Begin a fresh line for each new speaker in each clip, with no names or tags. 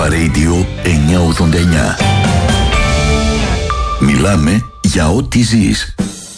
Αλφα Radio 989. Μιλάμε για ό,τι ζεις.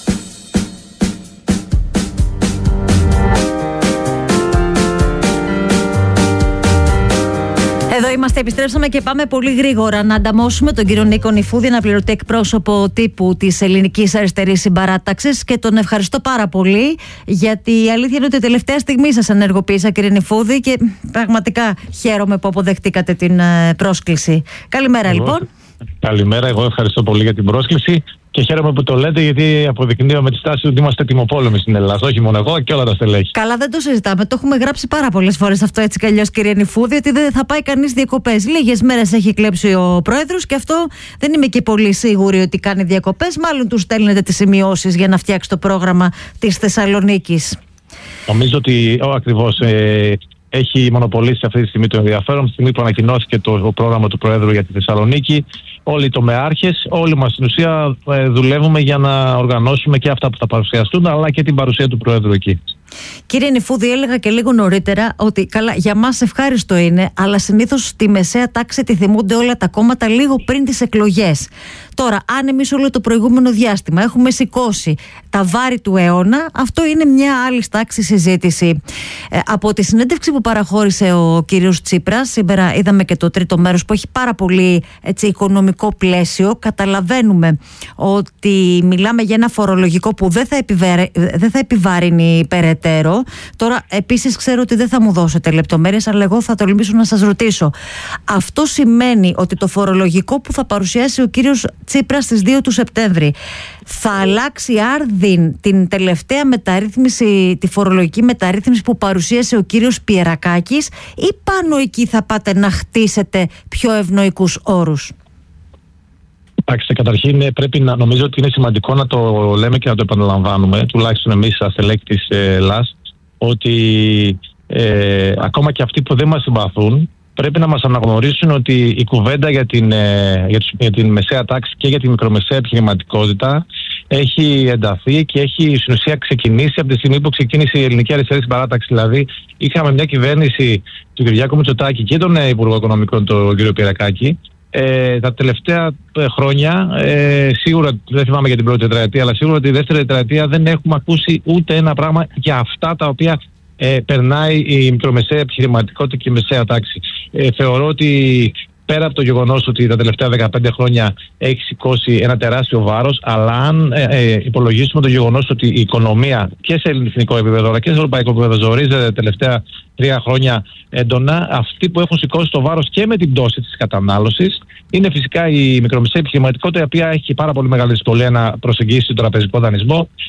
Εδώ είμαστε, επιστρέψαμε και πάμε πολύ γρήγορα να ανταμώσουμε τον κύριο Νίκο Νηφούδη, αναπληρωτή εκπρόσωπο τύπου της Ελληνικής Αριστερής Συμπαράταξης, και τον ευχαριστώ πάρα πολύ, γιατί η αλήθεια είναι ότι τελευταία στιγμή σας ενεργοποίησα, κύριε Νηφούδη, και πραγματικά χαίρομαι που αποδεχτήκατε την πρόσκληση. Καλημέρα, λοιπόν.
Καλημέρα, εγώ ευχαριστώ πολύ για την πρόσκληση. Και χαίρομαι που το λέτε, γιατί αποδεικνύω με τη στάση ότι είμαστε τιμοπόλεμοι στην Ελλάδα. Όχι μόνο εγώ, και όλα τα στελέχη.
Καλά, δεν το συζητάμε. Το έχουμε γράψει πάρα πολλές φορές αυτό, έτσι κι αλλιώς, κύριε Νηφούδη, ότι δεν θα πάει κανείς διακοπές. Λίγες μέρες έχει κλέψει ο πρόεδρος, και αυτό δεν είμαι και πολύ σίγουρη ότι κάνει διακοπές. Μάλλον του στέλνετε τις σημειώσεις για να φτιάξει το πρόγραμμα της Θεσσαλονίκης.
Νομίζω ότι ακριβώς έχει μονοπολίσει αυτή τη στιγμή το ενδιαφέρον. Τη στιγμή που ανακοινώθηκε το πρόγραμμα του Προέδρου για τη Θεσσαλονίκη, όλοι οι τομεάρχες, όλοι μας στην ουσία δουλεύουμε για να οργανώσουμε και αυτά που θα παρουσιαστούν, αλλά και την παρουσία του Προέδρου εκεί.
Κύριε Νηφούδη, έλεγα και λίγο νωρίτερα ότι καλά, για μας ευχάριστο είναι, αλλά συνήθως στη μεσαία τάξη τη θυμούνται όλα τα κόμματα λίγο πριν τις εκλογές. Τώρα, αν εμείς όλο το προηγούμενο διάστημα έχουμε σηκώσει τα βάρη του αιώνα, αυτό είναι μια άλλη τάξη συζήτηση. Από τη συνέντευξη που παραχώρησε ο κύριος Τσίπρας, σήμερα είδαμε και το τρίτο μέρος που έχει πάρα πολύ οικονομικό πλαίσιο. Καταλαβαίνουμε ότι μιλάμε για ένα φορολογικό που δεν θα επιβαρύνει περαιτέρω. Τώρα, επίσης, ξέρω ότι δεν θα μου δώσετε λεπτομέρειες, αλλά εγώ θα τολμήσω να σας ρωτήσω. Αυτό σημαίνει ότι το φορολογικό που θα παρουσιάσει ο κύριος Τσίπρας στις 2 του Σεπτέμβρη θα αλλάξει άρδιν την τελευταία μεταρρύθμιση, τη φορολογική μεταρρύθμιση που παρουσίασε ο κύριος Πιερακάκης, ή πάνω εκεί θα πάτε να χτίσετε πιο ευνοϊκούς όρους?
Εντάξει, καταρχήν πρέπει να νομίζω ότι είναι σημαντικό να το λέμε και να το επαναλαμβάνουμε, τουλάχιστον εμείς σαν στελέχη της ΛΑΣ, ότι ακόμα και αυτοί που δεν μας συμπαθούν πρέπει να μας αναγνωρίσουν ότι η κουβέντα για την μεσαία τάξη και για τη μικρομεσαία επιχειρηματικότητα έχει ενταθεί και έχει στην ουσία ξεκινήσει από τη στιγμή που ξεκίνησε η Ελληνική Αριστερή Συμπαράταξη. Δηλαδή, είχαμε μια κυβέρνηση του Κυριάκου Μητσοτάκη και τον Υπουργό Οικονομικών, τον κύριο Πιερακάκη. Τα τελευταία χρόνια, σίγουρα δεν θυμάμαι για την πρώτη τετραετία, αλλά σίγουρα τη δεύτερη τετραετία δεν έχουμε ακούσει ούτε ένα πράγμα για αυτά τα οποία περνάει η μικρομεσαία επιχειρηματικότητα και η μεσαία τάξη. Θεωρώ ότι πέρα από το γεγονός ότι τα τελευταία 15 χρόνια έχει σηκώσει ένα τεράστιο βάρος, αλλά αν υπολογίσουμε το γεγονός ότι η οικονομία και σε εθνικό επίπεδο αλλά και σε ευρωπαϊκό επίπεδο ζορίζεται τα τελευταία 3 χρόνια έντονα, αυτοί που έχουν σηκώσει το βάρος και με την πτώση της κατανάλωσης είναι φυσικά η μικρομεσαία επιχειρηματικότητα, η οποία έχει πάρα πολύ μεγάλη δυσκολία να προσεγγίσει τον τραπεζικό δανεισμό.